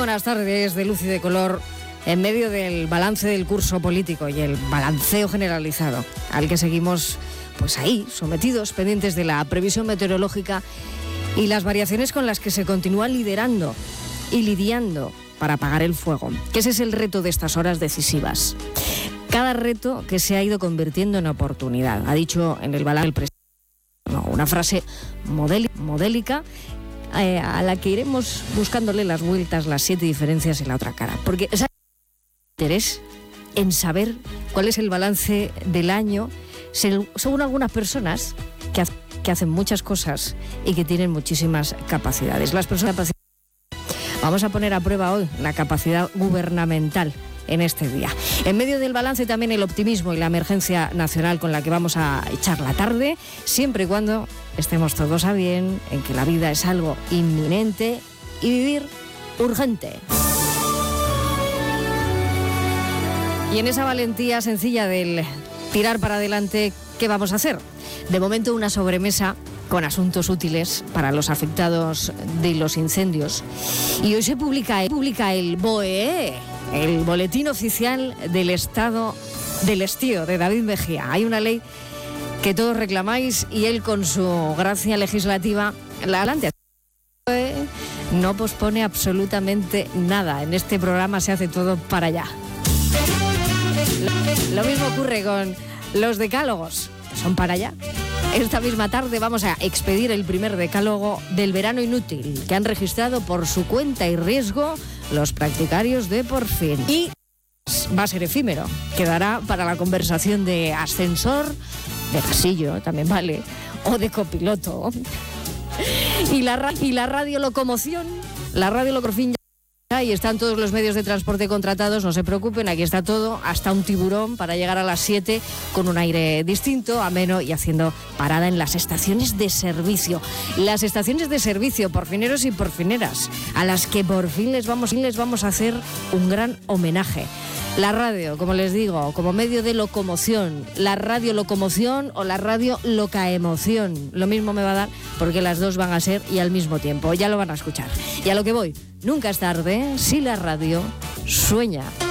buenas tardes de luz y de color en medio del balance del curso político y el balanceo generalizado al que seguimos pues ahí, sometidos, pendientes de la previsión meteorológica y las variaciones con las que se continúan liderando y lidiando para apagar el fuego, que ese es el reto de estas horas decisivas. Cada reto que se ha ido convirtiendo en oportunidad, ha dicho en el balance el presidente, una frase modélica a la que iremos buscándole las vueltas, las 7 diferencias en la otra cara, porque hay interés en saber cuál es el balance del año según algunas personas que hacen muchas cosas y que tienen muchísimas capacidades. Vamos a poner a prueba hoy la capacidad gubernamental en este día. En medio del balance también el optimismo y la emergencia nacional con la que vamos a echar la tarde, siempre y cuando estemos todos a bien, en que la vida es algo inminente y vivir urgente. Y en esa valentía sencilla del tirar para adelante, ¿qué vamos a hacer? De momento una sobremesa con asuntos útiles para los afectados de los incendios. Y hoy se publica el BOE, el Boletín Oficial del Estado del Estío, de David Mejía. Hay una ley que todos reclamáis y él con su gracia legislativa la adelante. No pospone absolutamente nada. En este programa se hace todo para allá. Lo mismo ocurre con los decálogos, que son para allá. Esta misma tarde vamos a expedir el primer decálogo del verano inútil que han registrado por su cuenta y riesgo los practicarios de Por Fin. Y va a ser efímero, quedará para la conversación de ascensor, de pasillo, también vale, o de copiloto. Y la radiolocomoción, y están todos los medios de transporte contratados, no se preocupen, aquí está todo, hasta un tiburón para llegar a las 7 con un aire distinto, ameno y haciendo parada en las estaciones de servicio. Las estaciones de servicio, porfineros y porfineras, a las que por fin les vamos a hacer un gran homenaje. La radio, como les digo, como medio de locomoción, la radiolocomoción o la radiolocaemoción, lo mismo me va a dar porque las dos van a ser y al mismo tiempo, ya lo van a escuchar. Y a lo que voy, nunca es tarde si la radio sueña.